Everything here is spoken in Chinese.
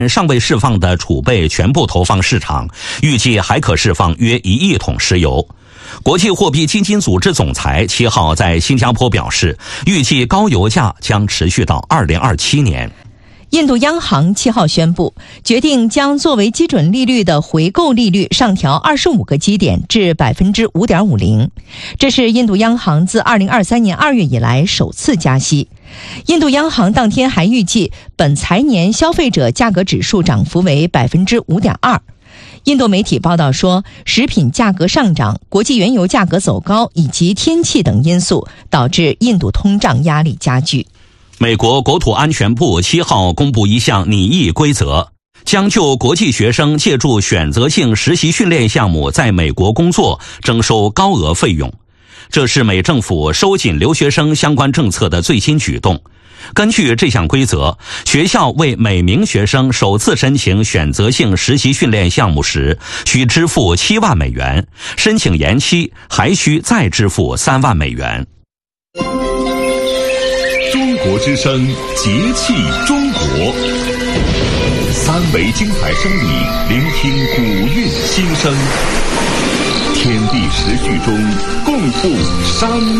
尚未释放的储备全部投放市场，预计还可释放约1亿桶石油。国际货币基金组织总裁7号在新加坡表示，预计高油价将持续到2027年。 印度央行7号宣布，决定将作为基准利率的回购利率上调25个基点至 5.50%。这是印度央行自2023年2月以来首次加息。印度央行当天还预计，本财年消费者价格指数涨幅为 5.2%。印度媒体报道说，食品价格上涨、国际原油价格走高以及天气等因素，导致印度通胀压力加剧。 美国国土安全部7号公布一项拟议规则，将就国际学生借助选择性实习训练项目在美国工作征收高额费用。这是美政府收紧留学生相关政策的最新举动。根据这项规则，学校为每名学生首次申请选择性实习训练项目时，需支付7万美元，申请延期还需再支付3万美元。 中国之声，节气中国，3维精彩声里聆听古韵心声，天地时序中共赴山